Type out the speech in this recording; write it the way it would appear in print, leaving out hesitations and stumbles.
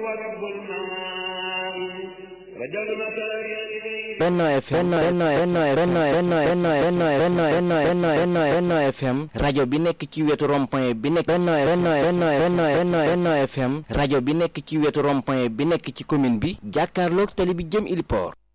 Benno FM rajo bi nekk ci wetu rond-point bi nekk Benno FM rajo bi nekk ci wetu rond-point bi nekk ci commune bi jàkkaarloog tali bi jëm Ili Port